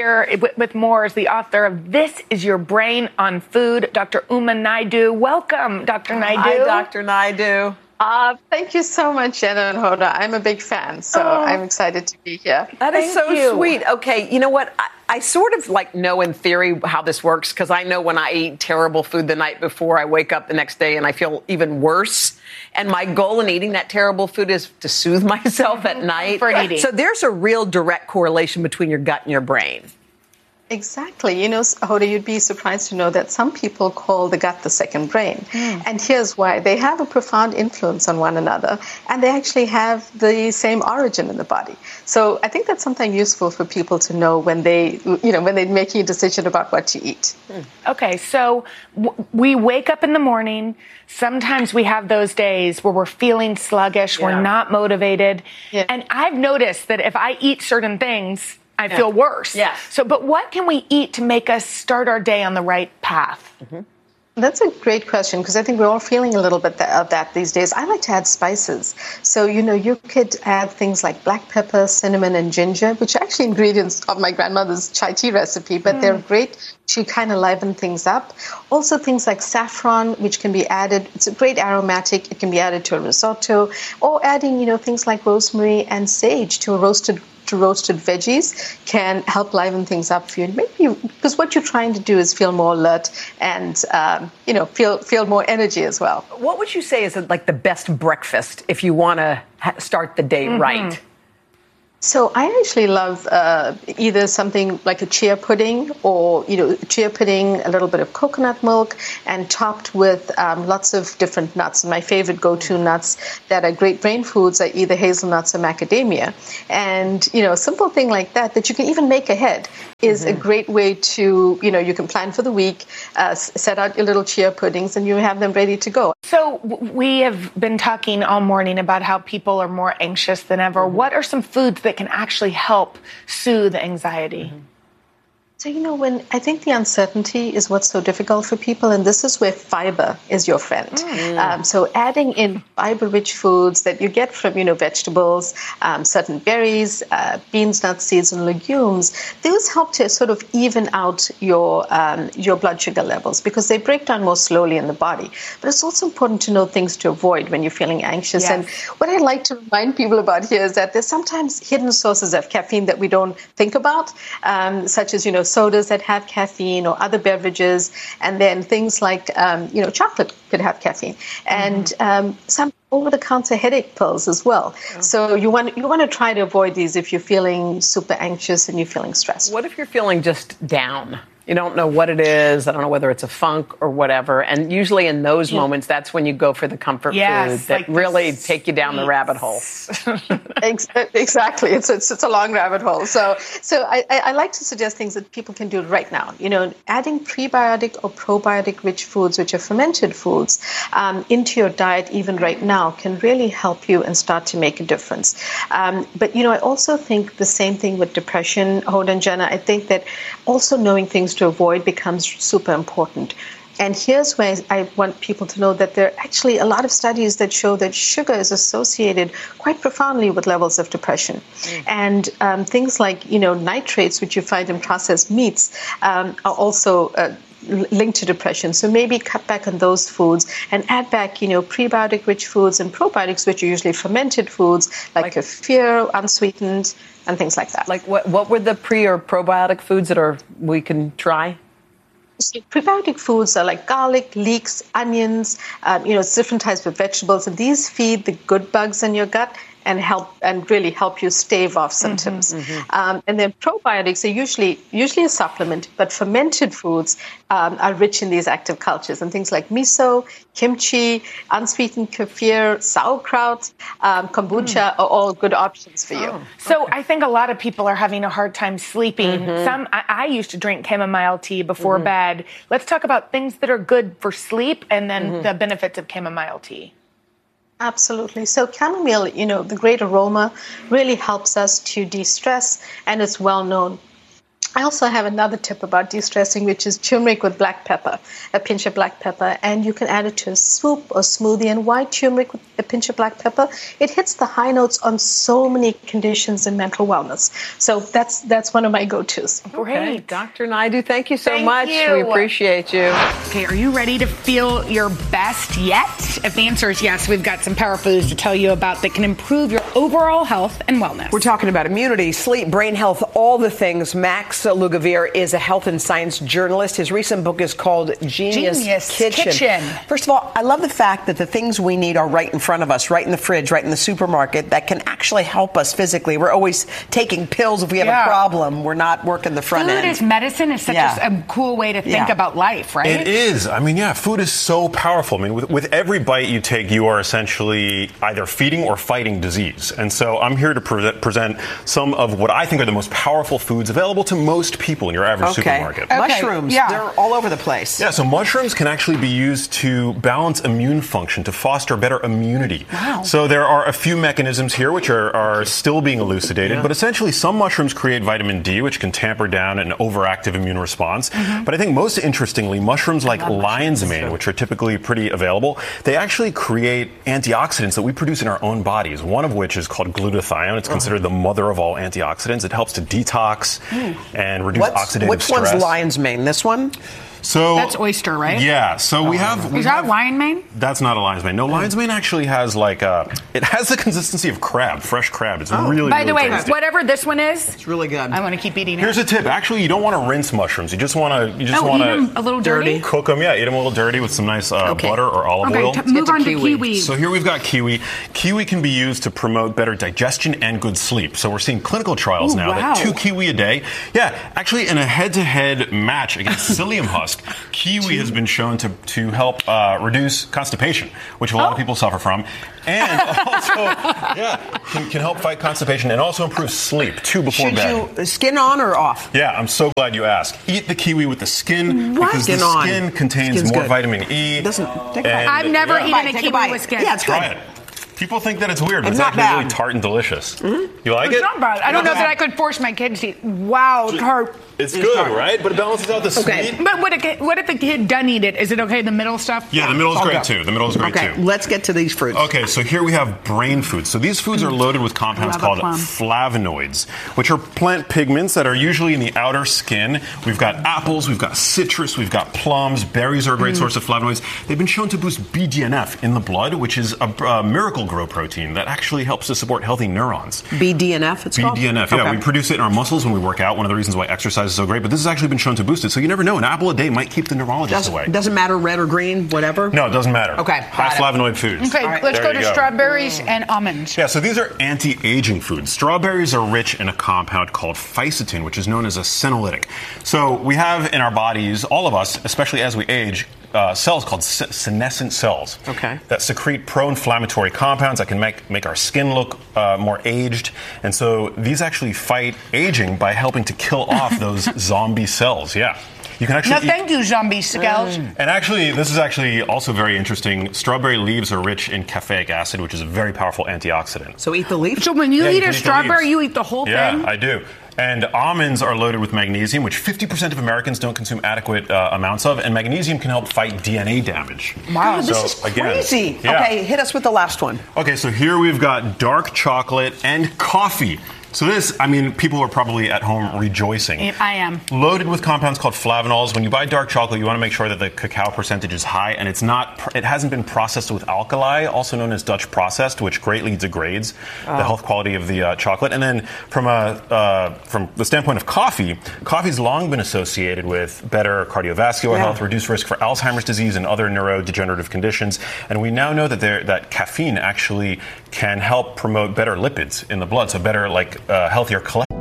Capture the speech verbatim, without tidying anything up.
here with more is the author of This Is Your Brain on Food, Doctor Uma Naidu. Welcome, Doctor Naidu. Hi, Doctor Naidu. Uh, thank you so much, Jenna and Hoda. I'm a big fan, so oh. I'm excited to be here. That Thank is so you. sweet. Okay, you know what? I, I sort of like know in theory how this works because I know when I eat terrible food the night before, I wake up the next day and I feel even worse. And my goal in eating that terrible food is to soothe myself at night. For eating. So there's a real direct correlation between your gut and your brain. Exactly. You know, Hoda, you'd be surprised to know that some people call the gut the second brain. Mm. And here's why. They have a profound influence on one another, and they actually have the same origin in the body. So I think that's something useful for people to know when they, you know, when they're making a decision about what to eat. Mm. Okay, so w- we wake up in the morning. Sometimes we have those days where we're feeling sluggish, yeah. we're not motivated. Yeah. And I've noticed that if I eat certain things, I yeah. feel worse. Yes. So, but what can we eat to make us start our day on the right path? Mm-hmm. That's a great question because I think we're all feeling a little bit of that these days. I like to add spices. So, you know, you could add things like black pepper, cinnamon, and ginger, which are actually ingredients of my grandmother's chai tea recipe, but mm. they're great to kind of liven things up. Also things like saffron, which can be added. It's a great aromatic. It can be added to a risotto, or adding, you know, things like rosemary and sage to a roasted to roasted veggies can help liven things up for you. And maybe because what you're trying to do is feel more alert and um, you know feel feel more energy as well. What would you say is like the best breakfast if you want to ha- start the day mm-hmm. right? So I actually love uh, either something like a chia pudding or, you know, chia pudding, a little bit of coconut milk, and topped with um, lots of different nuts. And my favorite go-to nuts that are great brain foods are either hazelnuts or macadamia. And, you know, a simple thing like that, that you can even make ahead, is mm-hmm. a great way to, you know, you can plan for the week, uh, set out your little chia puddings, and you have them ready to go. So we have been talking all morning about how people are more anxious than ever. Mm-hmm. What are some foods that can actually help soothe anxiety? Mm-hmm. So, you know, when I think the uncertainty is what's so difficult for people, and this is where fiber is your friend. Mm. Um, so adding in fiber-rich foods that you get from, you know, vegetables, um, certain berries, uh, beans, nuts, seeds, and legumes, those help to sort of even out your um, your blood sugar levels because they break down more slowly in the body. But it's also important to know things to avoid when you're feeling anxious. Yes. And what I like to remind people about here is that there's sometimes hidden sources of caffeine that we don't think about, um, such as, you know, sodas that have caffeine or other beverages, and then things like, um, you know, chocolate could have caffeine, and mm-hmm. um, some over-the-counter headache pills as well. Oh. So you want you want to try to avoid these if you're feeling super anxious and you're feeling stressed. What if you're feeling just down? You don't know what it is. I don't know whether it's a funk or whatever. And usually in those yeah. moments, that's when you go for the comfort yes, food that like really take you down the rabbit hole. Exactly. It's, it's it's a long rabbit hole. So so I, I like to suggest things that people can do right now. You know, adding prebiotic or probiotic rich foods, which are fermented foods, um, into your diet even right now can really help you and start to make a difference. Um, but, you know, I also think the same thing with depression, Hoda and Jenna. I think that also knowing things to avoid becomes super important. And here's where I want people to know that there are actually a lot of studies that show that sugar is associated quite profoundly with levels of depression. Mm. And um, things like, you know, nitrates, which you find in processed meats, um, are also uh, linked to depression. So maybe cut back on those foods and add back, you know, prebiotic-rich foods and probiotics, which are usually fermented foods like, like kefir, unsweetened, and things like that. Like what? What were the pre or probiotic foods that are we can try? So prebiotic foods are like garlic, leeks, onions, um, you know, different types of vegetables, and these feed the good bugs in your gut and help and really help you stave off symptoms. Mm-hmm, mm-hmm. Um, and then probiotics are usually usually a supplement, but fermented foods um, are rich in these active cultures, and things like miso, kimchi, unsweetened kefir, sauerkraut, um, kombucha mm. are all good options for you. Oh, so okay. I think a lot of people are having a hard time sleeping. Mm-hmm. Some I, I used to drink chamomile tea before mm-hmm. bed. Let's talk about things that are good for sleep and then mm-hmm. the benefits of chamomile tea. Absolutely. So chamomile, you know, the great aroma really helps us to de-stress, and it's well known I also have another tip about de-stressing, which is turmeric with black pepper, a pinch of black pepper, and you can add it to a soup or smoothie. And why turmeric with a pinch of black pepper? It hits the high notes on so many conditions in mental wellness. So that's that's one of my go-tos. Great. Okay. Doctor Naidu, thank you so thank much. You. We appreciate you. Okay, are you ready to feel your best yet? If the answer is yes, we've got some power foods to tell you about that can improve your overall health and wellness. We're talking about immunity, sleep, brain health, all the things. Max Lugavere is a health and science journalist. His recent book is called Genius, Genius Kitchen. Kitchen. First of all, I love the fact that the things we need are right in front of us, right in the fridge, right in the supermarket, that can actually help us physically. We're always taking pills if we have yeah. a problem. We're not working the front Food end. Food as medicine is such yeah. a, a cool way to think yeah. about life, right? It is. I mean, yeah, food is so powerful. I mean, with, with every bite you take, you are essentially either feeding or fighting disease. And so I'm here to pre- present some of what I think are the most powerful foods available to most people in your average okay. supermarket. Okay. Mushrooms, yeah. they're all over the place. Yeah, so mushrooms can actually be used to balance immune function, to foster better immunity. Wow. So there are a few mechanisms here which are, are still being elucidated, yeah. but essentially some mushrooms create vitamin D, which can tamper down an overactive immune response. Mm-hmm. But I think most interestingly, mushrooms like lion's mane, which are typically pretty available, they actually create antioxidants that we produce in our own bodies, one of which is called glutathione. It's considered the mother of all antioxidants. It helps to detox mm. and reduce What's, oxidative which stress. Which one's lion's mane? This one? So that's oyster, right? Yeah. So oh. we have. We Is that have, lion mane? That's not a lion's mane. No, lion's mane actually has like a. It has the consistency of crab, fresh crab. It's oh. really. By really the way, tasty. whatever this one is, it's really good. I want to keep eating it. Here's a tip. Actually, you don't want to rinse mushrooms. You just want to. You just oh, want to a little dirty. Cook them. Yeah, eat them a little dirty with some nice uh, okay. butter or olive okay, oil. T- move on to kiwi. kiwi. So here we've got kiwi. Kiwi can be used to promote better digestion and good sleep. So we're seeing clinical trials Ooh, now wow. that two kiwi a day. Yeah, actually, in a head-to-head match against psyllium husk, kiwi has been shown to to help uh, reduce constipation, which a lot oh. of people suffer from, and also yeah, can, can help fight constipation and also improve sleep too before Should bed. Should you skin on or off? Yeah, I'm so glad you asked. Eat the kiwi with the skin what? because Skin the on. skin contains Skin's more good. vitamin E. It doesn't. Take and, I've never yeah. eaten a Take kiwi a bite. with skin. Yeah, it's good. Try it. People think that it's weird, but it's, it's not actually bad. really tart and delicious. Mm-hmm. You like it's it? It's not bad. I don't know that I could force my kids to eat. Wow, tart. It's good, right? But it balances out the okay. sweet. But what if, what if the kid doesn't eat it? Is it okay, the middle stuff? Yeah, the middle is I'll great go. too. The middle is great okay, too. let's get to these fruits. Okay, so here we have brain foods. So these foods are loaded with compounds called flavonoids, which are plant pigments that are usually in the outer skin. We've got apples, we've got citrus, we've got plums. Berries are a great mm. source of flavonoids. They've been shown to boost B D N F in the blood, which is a, a miracle grow protein that actually helps to support healthy neurons. B D N F, it's called? B D N F, yeah. Okay. We produce it in our muscles when we work out. One of the reasons why exercise is so great. But this has actually been shown to boost it. So you never know. An apple a day might keep the neurologist doesn't, away. Doesn't matter red or green, whatever? No, it doesn't matter. Okay. High flavonoid foods. Okay, right. let's there go to go. strawberries and almonds. Yeah, so these are anti-aging foods. Strawberries are rich in a compound called fisetin, which is known as a senolytic. So we have in our bodies, all of us, especially as we age, Uh, cells called se- senescent cells okay. that secrete pro-inflammatory compounds that can make, make our skin look uh, more aged. And so these actually fight aging by helping to kill off those zombie cells. Yeah. You can actually no, thank you, zombie scales. Mm. And actually, this is actually also very interesting. Strawberry leaves are rich in caffeic acid, which is a very powerful antioxidant. So eat the leaf? So when you yeah, eat you a eat strawberry, you eat the whole yeah, thing? Yeah, I do. And almonds are loaded with magnesium, which fifty percent of Americans don't consume adequate uh, amounts of. And magnesium can help fight D N A damage. Wow, so, this is crazy. Again, yeah. Okay, hit us with the last one. Okay, so here we've got dark chocolate and coffee. So this, I mean, people are probably at home rejoicing. I am. Loaded with compounds called flavanols. When you buy dark chocolate, you want to make sure that the cacao percentage is high, and it's not. It hasn't been processed with alkali, also known as Dutch processed, which greatly degrades oh. the health quality of the uh, chocolate. And then, from a uh, from the standpoint of coffee, coffee's long been associated with better cardiovascular yeah. health, reduced risk for Alzheimer's disease and other neurodegenerative conditions. And we now know that there that caffeine actually can help promote better lipids in the blood, so better like. Uh, healthier cholesterol.